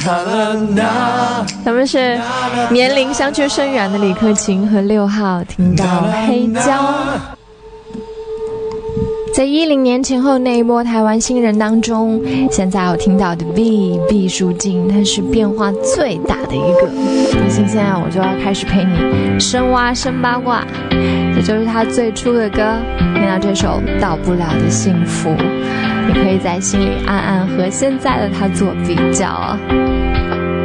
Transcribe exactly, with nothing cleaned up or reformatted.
他们是年龄相去甚远的李克勤和六号，听到黑胶。在一零年前后那一波台湾新人当中，现在我听到的 B 毕书尽，他是变化最大的一个。那现在我就要开始陪你深挖深八卦，这就是他最初的歌。听到这首《到不了的幸福》，你可以在心里暗暗和现在的他做比较啊。